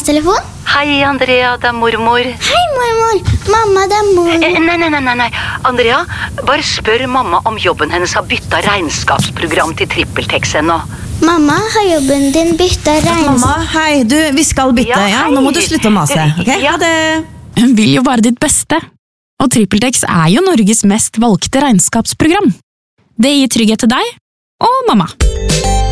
mammas telefon? Hei, Andrea, det mormor. Hei, mormor. Mamma, det mormor. Nei. Andrea, bare spør mamma om jobben hennes har byttet regnskapsprogram til TrippelTex ennå. Mamma, har jobben din byttet Mamma, hei, vi skal bytte, ja? Nå må du slutte å mase, ok? Ja. Ha det. Hun vil jo bare ditt beste. Og TrippelTex jo Norges mest valgte regnskapsprogram. Det gir trygghet til deg og mamma.